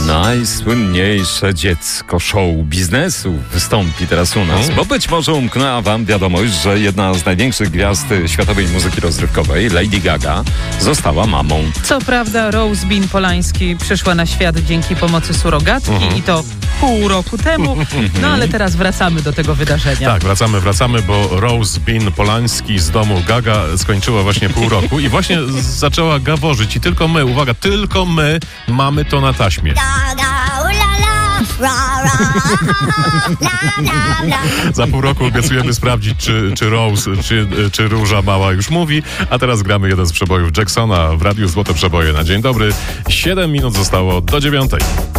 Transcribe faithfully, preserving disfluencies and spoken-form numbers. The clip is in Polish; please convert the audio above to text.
Najsłynniejsze dziecko show biznesu wystąpi teraz u nas, bo być może umknęła wam wiadomość, że jedna z największych gwiazd światowej muzyki rozrywkowej, Lady Gaga, została mamą. Co prawda Rose Bean Polański przyszła na świat dzięki pomocy surogatki uh-huh. i to pół roku temu, no ale teraz wracamy do tego wydarzenia. Tak, wracamy, wracamy, bo Rose Bean Polański z domu Gaga skończyła właśnie pół roku i właśnie zaczęła gaworzyć i tylko my, uwaga, tylko my mamy to na taśmie. Za pół roku obiecujemy sprawdzić, czy, czy Rose, czy, czy Róża Mała już mówi, a teraz gramy jeden z przebojów Jacksona w Radiu Złote Przeboje na dzień dobry. Siedem minut zostało do dziewiątej.